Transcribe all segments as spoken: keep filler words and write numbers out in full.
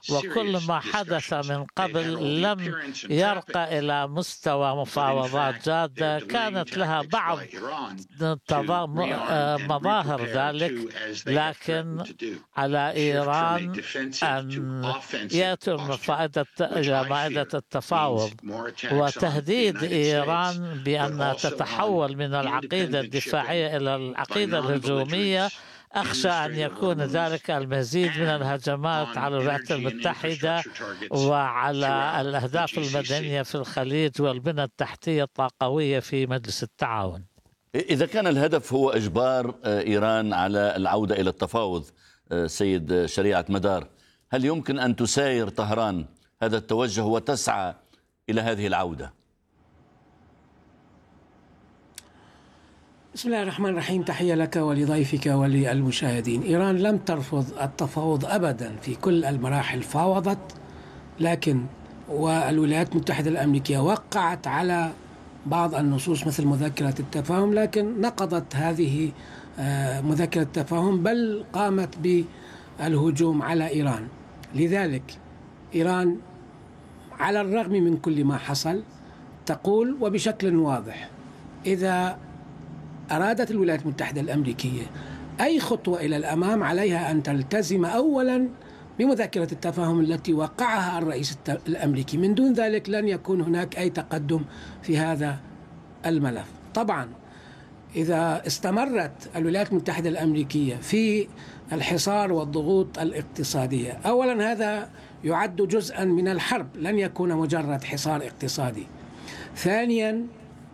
وكل ما حدث من قبل لم يرقى إلى مستوى مفاوضات جادة كانت لها بعض مظاهر ذلك، لكن على إيران أن يأتوا إلى مائدة التفاوض. وتهديد إيران بأن تتحول من العقيدة الدفاعية إلى العقيدة الهجومية، أخشى أن يكون ذلك المزيد من الهجمات على الولايات المتحدة وعلى الأهداف المدنية في الخليج والبنى التحتية الطاقوية في مجلس التعاون. إذا كان الهدف هو إجبار إيران على العودة إلى التفاوض، سيد شريعة مدار، هل يمكن أن تساير طهران هذا التوجه وتسعى إلى هذه العودة؟ بسم الله الرحمن الرحيم. تحية لك ولضيفك وللمشاهدين. إيران لم ترفض التفاوض أبدا، في كل المراحل فاوضت، لكن والولايات المتحدة الأمريكية وقعت على بعض النصوص مثل مذكرة التفاهم، لكن نقضت هذه مذكرة التفاهم بل قامت بالهجوم على إيران. لذلك إيران على الرغم من كل ما حصل تقول وبشكل واضح إذا أرادت الولايات المتحدة الأمريكية أي خطوة إلى الأمام عليها أن تلتزم أولا بمذكرة التفاهم التي وقعها الرئيس الأمريكي، من دون ذلك لن يكون هناك أي تقدم في هذا الملف. طبعا إذا استمرت الولايات المتحدة الأمريكية في الحصار والضغوط الاقتصادية، أولا هذا يعد جزءا من الحرب، لن يكون مجرد حصار اقتصادي. ثانيا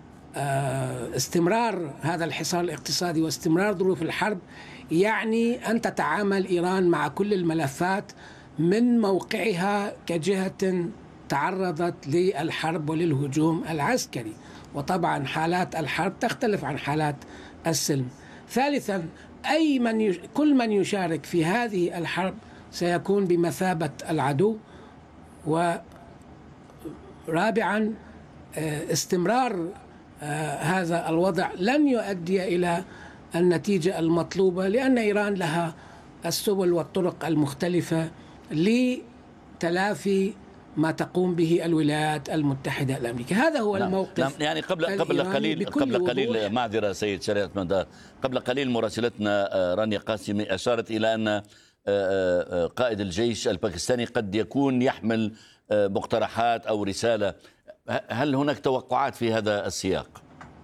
استمرار هذا الحصار الاقتصادي واستمرار ظروف الحرب يعني أن تتعامل إيران مع كل الملفات من موقعها كجهة تعرضت للحرب وللهجوم العسكري، وطبعا حالات الحرب تختلف عن حالات السلم. ثالثا أي من يش... كل من يشارك في هذه الحرب سيكون بمثابة العدو. ورابعا استمرار هذا الوضع لن يؤدي إلى النتيجة المطلوبة، لأن إيران لها السبل والطرق المختلفة لتلافي ما تقوم به الولايات المتحدة الأمريكية. هذا هو نعم. الموقف. نعم. يعني قبل قبل قليل قبل قليل معذرة سيد شريعة مدار، قبل قليل مراسلتنا رانيا قاسمي أشارت إلى أن قائد الجيش الباكستاني قد يكون يحمل مقترحات أو رسالة. هل هناك توقعات في هذا السياق؟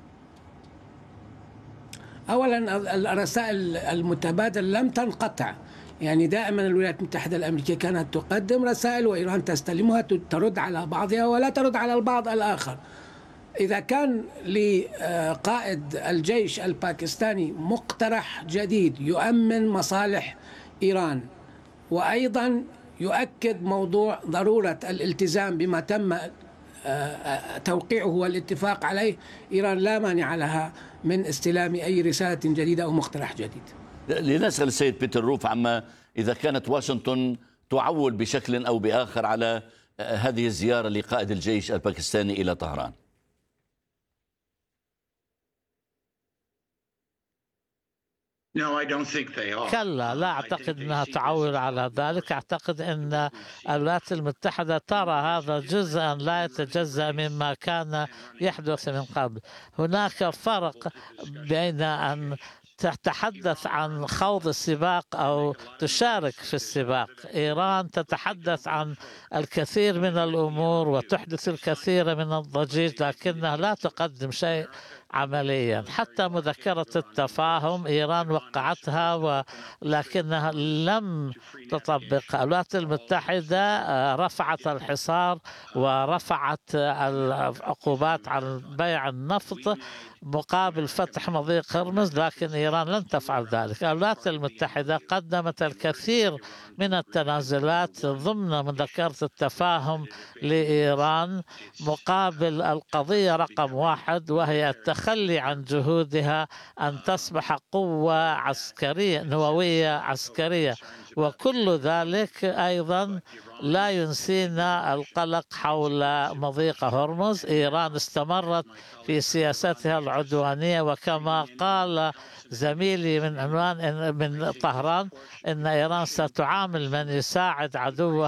أولا الرسائل المتبادلة لم تنقطع، يعني دائما الولايات المتحدة الأمريكية كانت تقدم رسائل وإيران تستلمها، ترد على بعضها ولا ترد على البعض الآخر. إذا كان لقائد الجيش الباكستاني مقترح جديد يؤمن مصالح إيران وأيضا يؤكد موضوع ضرورة الالتزام بما تم توقيعه والاتفاق عليه، إيران لا مانع لها من استلام أي رسالة جديدة أو مقترح جديد. لنسأل السيد بيتر روف عما إذا كانت واشنطن تعول بشكل أو بآخر على هذه الزيارة لقائد الجيش الباكستاني إلى طهران. كلا، لا أعتقد أنها تعول على ذلك. أعتقد أن الولايات المتحدة ترى هذا جزءا لا يتجزأ مما كان يحدث من قبل. هناك فرق بين أن تتحدث عن خوض السباق أو تشارك في السباق. إيران تتحدث عن الكثير من الأمور وتحدث الكثير من الضجيج، لكنها لا تقدم شيء عمليا. حتى مذكرة التفاهم إيران وقعتها ولكنها لم تطبقها. الولايات المتحدة رفعت الحصار ورفعت العقوبات عن بيع النفط مقابل فتح مضيق هرمز، لكن إيران لن تفعل ذلك. الولايات المتحدة قدمت الكثير من التنازلات ضمن مذكرة التفاهم لإيران مقابل القضية رقم واحد، وهي التخلي عن جهودها أن تصبح قوة عسكرية نووية عسكرية. وكل ذلك أيضا لا ينسينا القلق حول مضيق هرمز. إيران استمرت في سياستها العدوانية، وكما قال زميلي من عنوان من طهران إن إيران ستعامل من يساعد عدوه